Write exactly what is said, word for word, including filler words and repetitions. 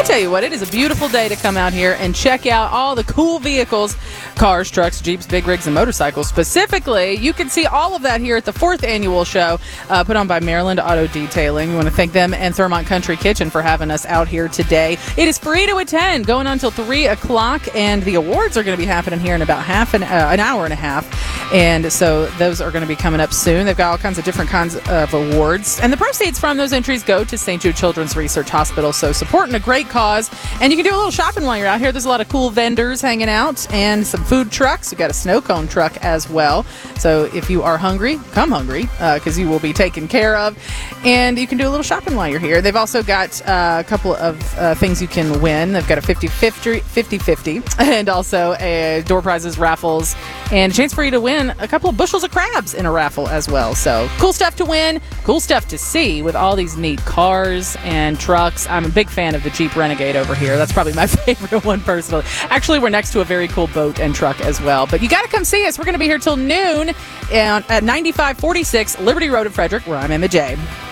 tell you what, it is a beautiful day to come out here and check out all the cool vehicles, cars, trucks, Jeeps, big rigs, and motorcycles. Specifically, you can see all of that here at the fourth annual show uh, put on by Maryland Auto Detailing. We want to thank them and Thurmont Country Kitchen for having us out here today. It is free to attend, going on until three o'clock, and the awards are going to be happening here in about half an, uh, an hour and a half. And so those are going to be coming up soon. They've got all kinds of different kinds of awards. And the proceeds from those entries go to Saint Jude Children's Research Hospital. So supporting a great cause. And you can do a little shopping while you're out here. There's a lot of cool vendors hanging out and some food trucks. We've got a snow cone truck as well. So if you are hungry, come hungry because uh, you will be taken care of. And you can do a little shopping while you're here. They've also got uh, a couple of uh, things you can win. They've got a fifty fifty and also a door prizes, raffles, and a chance for you to win a couple of bushels of crabs in a raffle as well. So cool stuff to win, cool stuff to see with all these neat cars and trucks. I'm a big fan of the Jeep Renegade over here. That's probably my favorite one personally. Actually, we're next to a very cool boat and truck as well. But you got to come see us. We're going to be here till noon at ninety-five forty-six Liberty Road in Frederick, where I'm Emma J.